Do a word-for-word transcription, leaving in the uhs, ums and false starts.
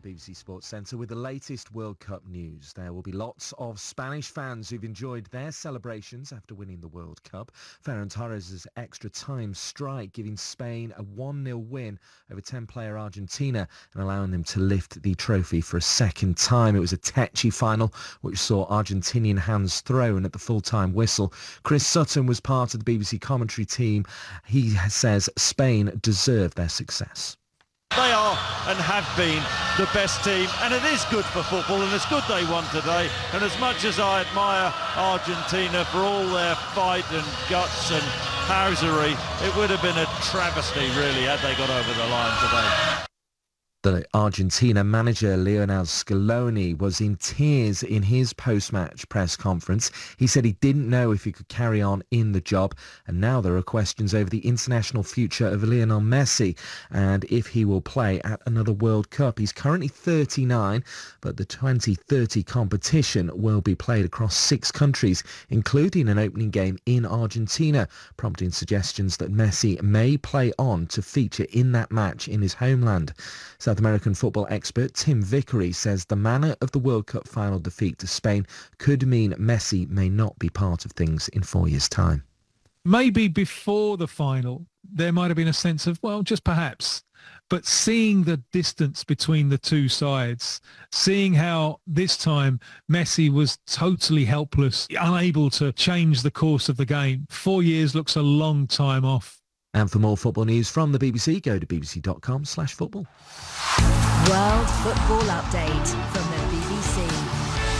B B C Sports Centre with the latest World Cup news. There will be lots of Spanish fans who've enjoyed their celebrations after winning the World Cup. Ferran Torres' extra time strike giving Spain a one nil win over ten-player Argentina and allowing them to lift the trophy for a second time. It was a tetchy final which saw Argentinian hands thrown at the full-time whistle. Chris Sutton was part of the B B C commentary team. He says Spain deserved their success. They are and have been the best team, and it is good for football, and it's good they won today. And as much as I admire Argentina for all their fight and guts and housery, it would have been a travesty, really, had they got over the line today. The Argentina manager Lionel Scaloni was in tears in his post-match press conference. He said he didn't know if he could carry on in the job, and now there are questions over the international future of Lionel Messi and if he will play at another World Cup. He's currently thirty-nine, but the twenty thirty competition will be played across six countries, including an opening game in Argentina, prompting suggestions that Messi may play on to feature in that match in his homeland. South American football expert Tim Vickery says the manner of the World Cup final defeat to Spain could mean Messi may not be part of things in four years' time. Maybe before the final, there might have been a sense of, well, just perhaps. But seeing the distance between the two sides, seeing how this time Messi was totally helpless, unable to change the course of the game, four years looks a long time off. And for more football news from the B B C, go to bbc.com slash football. World Football Update from